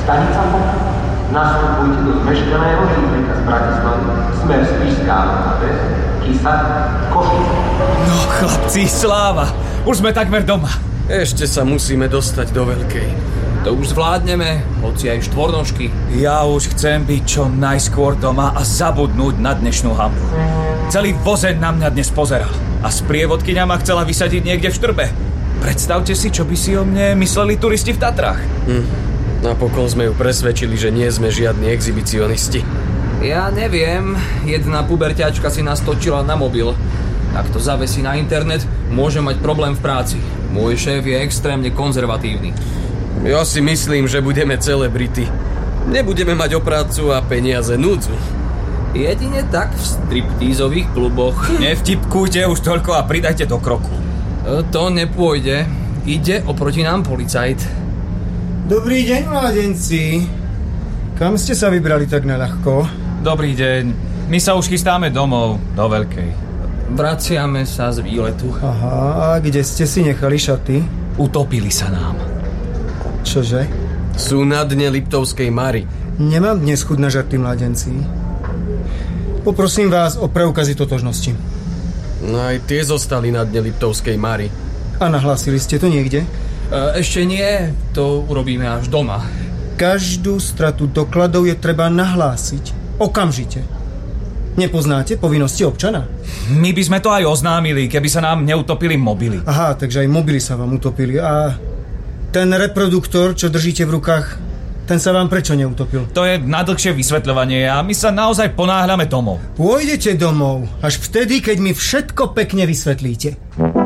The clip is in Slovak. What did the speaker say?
Stanica Boka. Nastupujte do zmeškaného Rýmnika z Bratislavy, smer Spišská Adres, Kysa, Košice. No chlapci, sláva! Už sme takmer doma. Ešte sa musíme dostať do Veľkej. To už zvládneme, hoci aj štvornožky. Ja už chcem byť čo najskôr doma a zabudnúť na dnešnú hambu. Celý vozeň na mňa dnes pozeral a sprievodkyňa ma chcela vysadiť niekde v Štrbe. Predstavte si, čo by si o mne mysleli turisti v Tatrách. Napokon sme ju presvedčili, že nie sme žiadni exhibicionisti. Ja neviem, jedna puberťačka si nás točila na mobil. Ak to zavesí na internet, môže mať problém v práci. Môj šéf je extrémne konzervatívny. Ja si myslím, že budeme celebrity. Nebudeme mať o prácu a peniaze núdzu. Jedine tak v striptízových kluboch. Nevtipkujte už toľko a pridajte do kroku. To nepôjde. Ide oproti nám policajt. Dobrý deň, mládenci. Kam ste sa vybrali tak naľahko? Dobrý deň. My sa už chystáme domov, do Veľkej. Vraciame sa z výletu. Aha, a kde ste si nechali šaty? Utopili sa nám. Čože? Sú na dne Liptovskej Mary. Nemám dnes chuť na žarty, mládenci. Poprosím vás o preukazy totožnosti. No aj tie zostali na dne Liptovskej Mary. A nahlásili ste to niekde? Ešte nie, to urobíme až doma. Každú stratu dokladov je treba nahlásiť. Okamžite. Nepoznáte povinnosti občana? My by sme to aj oznámili, keby sa nám neutopili mobily. Aha, takže aj mobily sa vám utopili. A ten reproduktor, čo držíte v rukách, ten sa vám prečo neutopil? To je na dlhšie vysvetľovanie a my sa naozaj ponáhľame domov. Pôjdete domov až vtedy, keď mi všetko pekne vysvetlíte.